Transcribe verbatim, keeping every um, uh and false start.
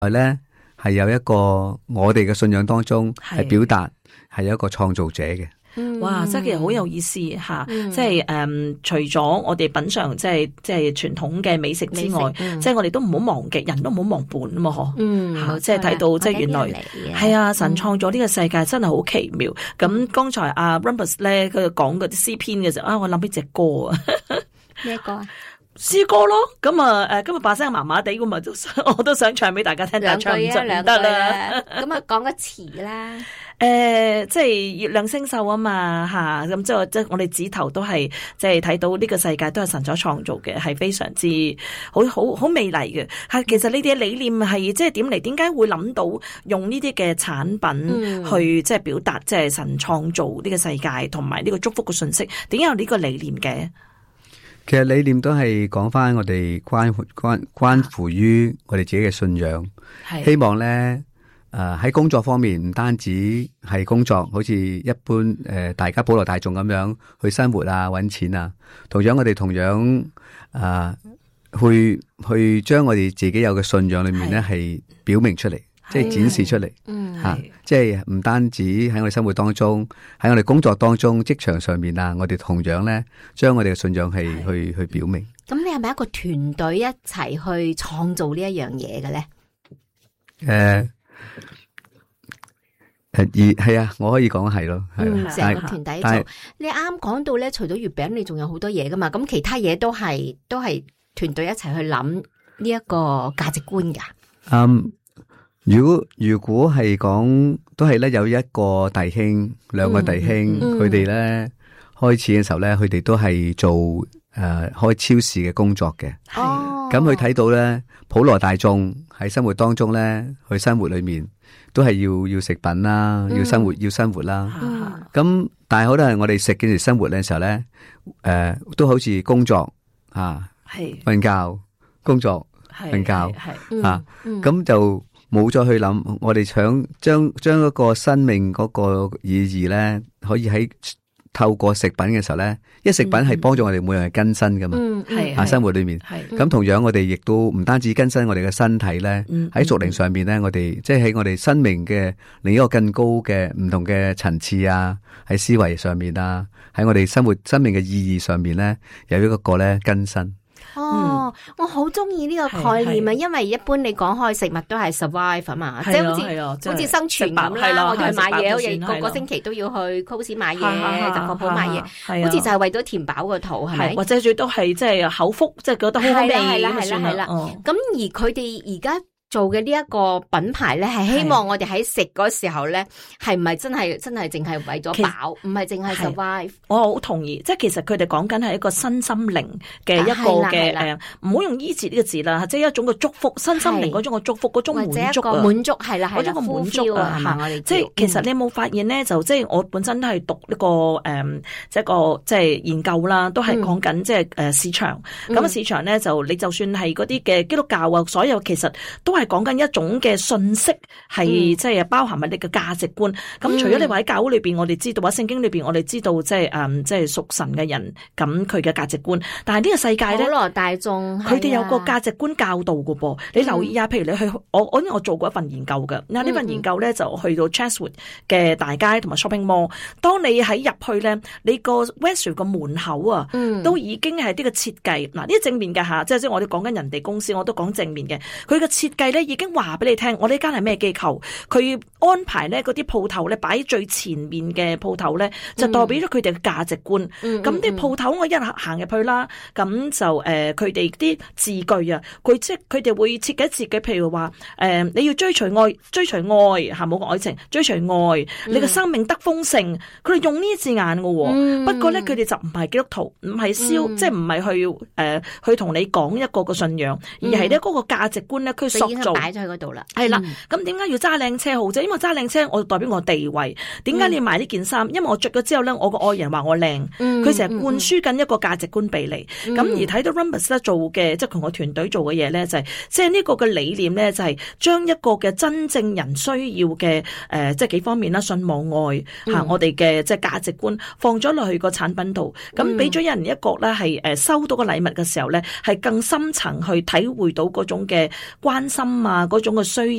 咧係有一個我哋嘅信仰當中係表達係有一個創造者嘅。 哇！真係好有意思吓，嗯、即係誒、嗯，除咗我哋品嘗即係即係傳統嘅美食之外，嗯、即係我哋都唔好忘記，人都唔好忘本啊嘛，嗬。嗯，吓，即係睇到即係原來係啊，神創咗呢個世界真係好奇妙。咁剛、嗯、才阿 Rumpus 咧佢講嗰啲詩篇嘅時候啊，我諗起隻歌啊， 咩歌啊？ 詩歌咯，咁啊，誒，今日把聲麻麻地，咁啊，我都想唱俾大家聽，但係唱唔出唔得啦。 咁啊，講個詞啦。 誒，即係月亮星宿啊嘛，吓，咁即係即係我哋指頭都係即係睇到呢個世界都係神所創造嘅，係非常之好好好美麗嘅。係其實呢啲理念係即係點嚟？點解會諗到用呢啲嘅產品去即係表達即係神創造呢個世界同埋呢個祝福嘅信息？點解有呢個理念嘅？ 其實理念都係講翻我哋關乎關關乎於我哋自己嘅信仰，希望咧誒喺工作方面唔單止係工作，好似一般誒、呃、大家普羅大眾咁樣去生活啊、搵錢啊，同樣我哋同樣誒、呃、去去將我哋自己有嘅信仰裏面咧係表明出嚟。即係展示出嚟，吓、啊，即係唔單止喺我哋生活當中，喺我哋工作當中、職場上面啊，我哋同樣咧，將我哋嘅信仰係去去表明。 咁你係咪一個團隊一齊去創造呢一樣嘢嘅咧？ 誒、呃，誒，係啊，我可以講係咯，係成個團隊做。你啱講到咧，除咗月餅，你仲有好多嘢噶嘛？咁其他嘢都係都係團隊一齊去諗呢一個價值觀噶。 嗯。如果如果係講都係咧，有一個弟兄，兩個弟兄，佢哋咧開始嘅時候咧，佢哋都係做誒、呃、開超市嘅工作嘅。 哦， 咁佢睇到咧，普羅大眾喺生活當中咧，佢生活裏面都係要要食品啦，要生活、嗯、要生活啦。咁、嗯、但係好多係我哋食嘅生活嘅時候咧，誒、呃、都好似工作啊，係瞓覺工作瞓覺啊，咁、嗯、就。冇再去諗，我哋想將將一個生命嗰個意義咧，可以喺透過食品嘅時候咧，因為食品係幫助我哋每樣嘢更新噶嘛，係、嗯、啊生活裏面，咁同樣我哋亦都唔單止更新我哋嘅身體咧，喺屬靈上面咧，我哋即係喺我哋生命嘅另一個更高嘅唔同嘅層次啊，喺思維上面啊，喺我哋生活生命嘅意義上面咧，有一個咧更新。 哦，嗯、我好中意呢個概念啊，因為一般你講開食物都係 survive 啊嘛，即係好似好似生存咁啦。我哋去買嘢，好似個個星期都要去 Coles 買嘢、雜貨鋪買嘢，好似就係為咗填飽個肚，係咪？或者最多係即係口福，即係覺得好好味咁算啦。咁而佢哋而家做嘅呢一個品牌咧，係希望我哋喺食嗰時候咧，係唔係真係真係淨係為咗飽，唔係淨係 survive。我好同意，即係其實佢哋講緊係一個身心靈嘅一個嘅誒，唔好用醫治呢個字啦，即係一種嘅祝福，身心靈嗰種嘅祝福，嗰種滿足啊，滿足係啦，嗰種嘅滿足啊，係嘛？我哋即係其實你有冇發現咧？就即係我本身都係讀呢個誒，即係個即係研究啦，都係講緊即係誒市場。咁啊市場咧就你就算係嗰啲嘅基督教啊，所有其實都係。係講緊一種嘅信息，係即係包含喺你嘅價值觀。咁、嗯、除咗你話喺教會裏邊，我哋知道或者聖經裏邊，我哋知道即係誒，即係屬神嘅人咁佢嘅價值觀。但係呢個世界咧，普羅大眾，佢哋有個價值觀教導嘅噃。你留意下，譬如你去我我我做過一份研究嘅，嗱呢份研究咧就去到 Chatswood 嘅大街同埋 shopping mall。當你喺入去咧，你個 Westfield 個門口啊，嗯、都已經係呢個設計。嗱呢個正面嘅吓，即係即係我哋講緊人哋公司，我都講正面嘅。佢嘅設計咧已經話俾你聽，我呢間係咩機構？佢安排咧嗰啲鋪頭咧擺最前面嘅鋪頭咧，就代表咗佢哋嘅價值觀。咁啲鋪頭我一行入去啦，咁就誒佢哋啲字句啊，佢即係佢哋會設計字句，譬如話誒、呃、你要追隨愛，追隨愛吓冇個愛情，追隨愛，嗯、你嘅生命得豐盛。佢哋用呢啲字眼嘅，嗯、不過咧佢哋就唔係基督徒，唔係燒，嗯、即係唔係去誒、呃、去同你講一個個信仰，而係咧嗰個價值觀咧佢塑造擺咗喺嗰度啦。係啦，咁點解要揸靚車好啫？因為揸靚車我代表我地位。點解你要買呢件衫？因為我着咗之後咧，我個愛人話我靚，佢成日灌輸緊一個價值觀俾你。咁、嗯、而睇到 Rumpus 咧做嘅，即係同我團隊做嘅嘢咧，就係即係呢個嘅理念咧，就係將一個嘅真正人需要嘅誒，即係幾方面啦，信望愛吓，嗯、我哋嘅即係價值觀放咗落去個產品度，咁俾咗人一個咧係誒收到個禮物嘅時候咧，係更深層去體會到嗰種嘅關心啊，嗰種嘅需要。